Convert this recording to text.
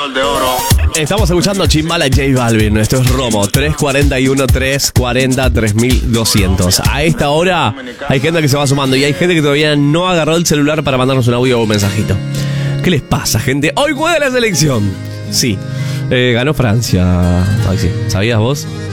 Estamos escuchando Chimbala J Balvin. Esto es Romo 341-340-3200. A esta hora hay gente que se va sumando y hay gente que todavía no agarró el celular para mandarnos un audio o un mensajito. ¿Qué les pasa, gente? Hoy juega la selección. Sí, ganó Francia. Ay, sí. ¿Sabías vos?